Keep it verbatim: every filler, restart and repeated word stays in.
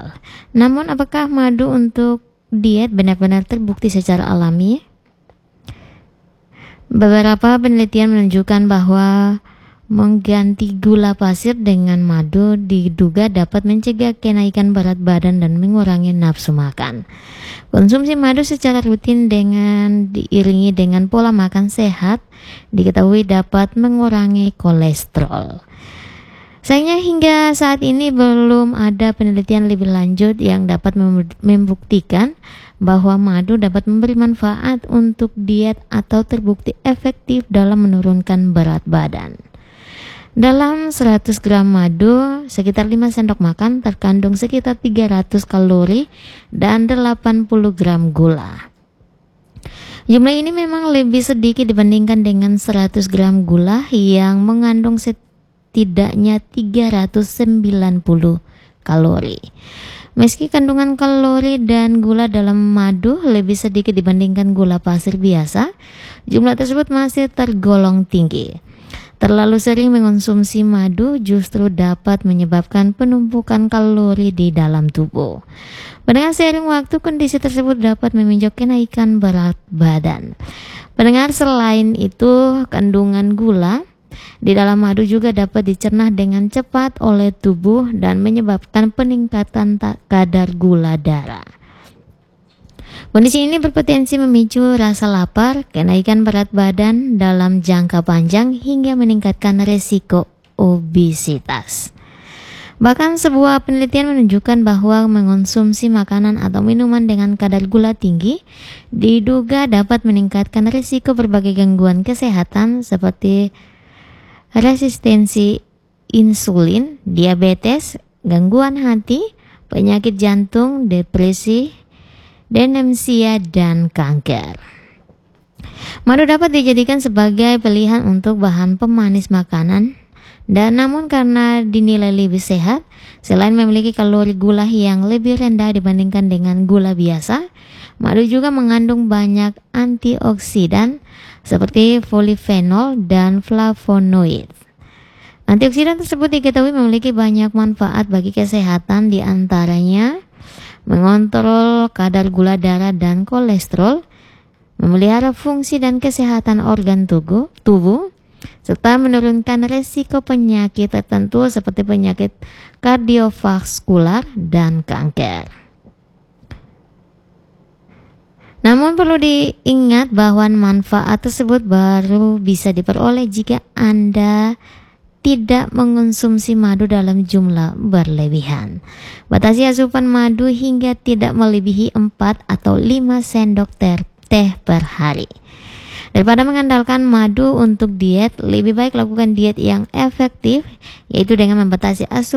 kolesterol. Namun apakah madu untuk diet benar-benar terbukti secara alami? Beberapa penelitian menunjukkan bahwa mengganti gula pasir dengan madu diduga dapat mencegah kenaikan berat badan dan mengurangi nafsu makan. Konsumsi madu secara rutin dengan diiringi dengan pola makan sehat diketahui dapat mengurangi kolesterol. Sayangnya hingga saat ini belum ada penelitian lebih lanjut yang dapat membuktikan bahwa madu dapat memberi manfaat untuk diet atau terbukti efektif dalam menurunkan berat badan. Dalam seratus gram madu, sekitar lima sendok makan terkandung sekitar tiga ratus kalori dan delapan puluh gram gula. Jumlah ini memang lebih sedikit dibandingkan dengan seratus gram gula yang mengandung setidaknya tiga ratus sembilan puluh kalori. Meski kandungan kalori dan gula dalam madu lebih sedikit dibandingkan gula pasir biasa, jumlah tersebut masih tergolong tinggi. Terlalu sering mengonsumsi madu justru dapat menyebabkan penumpukan kalori di dalam tubuh. Dengan seiring waktu, kondisi tersebut dapat memicu kenaikan berat badan. Pendengar, selain itu, kandungan gula di dalam madu juga dapat dicerna dengan cepat oleh tubuh dan menyebabkan peningkatan kadar gula darah. Kondisi ini berpotensi memicu rasa lapar, kenaikan berat badan dalam jangka panjang hingga meningkatkan resiko obesitas. Bahkan sebuah penelitian menunjukkan bahwa mengonsumsi makanan atau minuman dengan kadar gula tinggi diduga dapat meningkatkan risiko berbagai gangguan kesehatan seperti resistensi insulin, diabetes, gangguan hati, penyakit jantung, depresi, demensia, dan kanker. Madu dapat dijadikan sebagai pilihan untuk bahan pemanis makanan, dan namun karena dinilai lebih sehat, selain memiliki kalori gula yang lebih rendah dibandingkan dengan gula biasa, madu juga mengandung banyak antioksidan seperti polifenol dan flavonoid. Antioksidan tersebut diketahui memiliki banyak manfaat bagi kesehatan, di antaranya mengontrol kadar gula darah dan kolesterol, memelihara fungsi dan kesehatan organ tubuh, tubuh, serta menurunkan resiko penyakit tertentu seperti penyakit kardiovaskular dan kanker. Namun perlu diingat bahwa manfaat tersebut baru bisa diperoleh jika Anda tidak mengonsumsi madu dalam jumlah berlebihan. Batasi asupan madu hingga tidak melebihi empat atau lima sendok teh per hari. Daripada mengandalkan madu untuk diet, lebih baik lakukan diet yang efektif, yaitu dengan membatasi asupan